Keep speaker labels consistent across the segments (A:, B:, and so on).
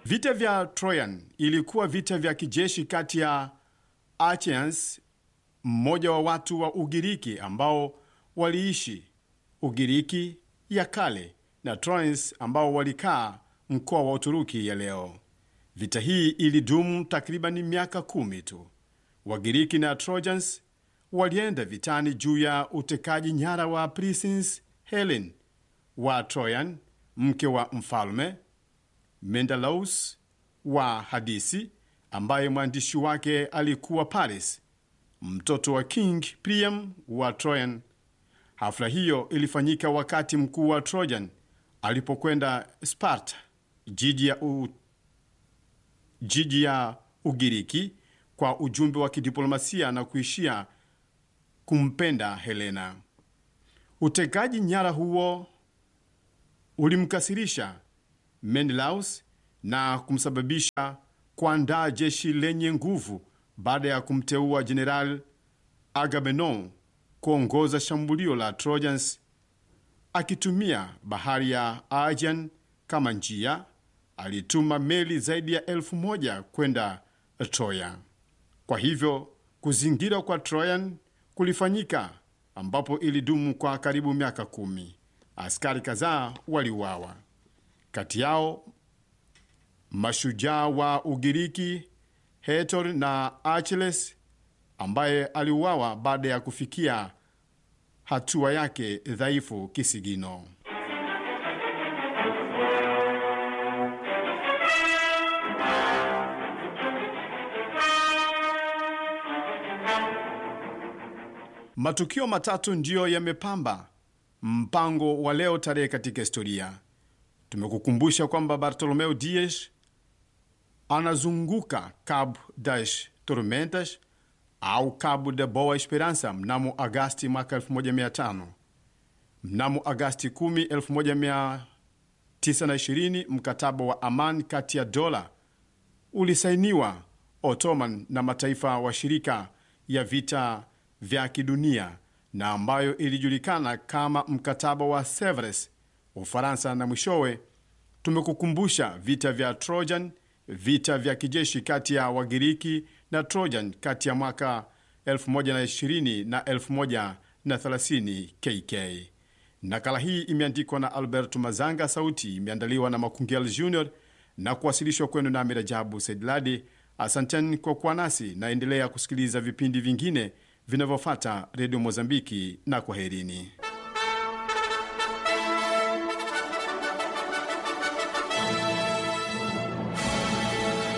A: Vita vya Troyan ilikuwa vita vya kijeshi kati ya Achaeans, mmoja wa watu wa Ugiriki ambao waliishi Ugiriki ya kale, na Trojans ambao walikaa mkoa wa Uturuki ya leo. Vita hii ilidumu takriban miaka 10 tu. Wagiriki na Trojans walienda vitani juu ya utekaji nyara wa Princess Helen wa Troyan, mke wa mfalme Menelaus wa hadithi, ambaye mwandishi wake alikuwa Paris, mtoto wa King Priam wa Troyan. Hafla hiyo ilifanyika wakati mkuu wa Trojan alipokwenda Sparta, jiji ya Ugiriki, kwa ujumbe wa kidiplomasia na kuishia kumpenda Helena. Utekaji nyara huo ulimkasirisha Menelaus na kumsababisha kuandaa jeshi lenye nguvu baada ya kumteua Jeneral Agamemnon kuongoza shambulio la Trojans. Akitumia bahari ya Aegean kama njia, alituma meli zaidi ya 1,000 kwenda Troya. Kwa hivyo kuzingira kwa Troyan kulifanyika, ambapo ilidumu kwa karibu miaka 10. Askari kadhaa waliuawa, kati yao mashujaa wa Ugiriki Hector na Achilles, ambaye aliuawa baada ya kufikia hatua yake dhaifu kisigino. Matukio matatu ndiyo yamepamba mpango wa leo tarehe katika historia. Tumekukumbusha kwamba Bartolomeo Dias anazunguka Cabo das Tormentas au Cabo de Boa Esperança mnamo Agasti mwaka 1500. Mnamo Agasti 10, 1920, mkataba wa amani kati ya dola ulisainiwa Ottoman na mataifa washirika ya vita vya kidunia, na ambayo ilijulikana kama mkataba wa Sevres, Ufaransa. Na mwishowe tumekukumbusha vita vya Trojan, vita vya kijeshi kati ya Wagiriki na Trojan kati ya mwaka 1020 na 1030 KK. Nakala hii imeandikwa na Alberto Mazanga, sauti imeandaliwa na Makungel Junior na kuwasilishwa kwenu na Mirajabu Saidladi. Asanteni kwa kuwa nasi, na endelea kusikiliza vipindi vingine vinavyofuata Radio Mozambiki, na kwaherini.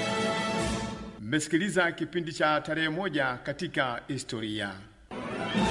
A: Mmesikiliza kipindi cha tarehe moja katika historia.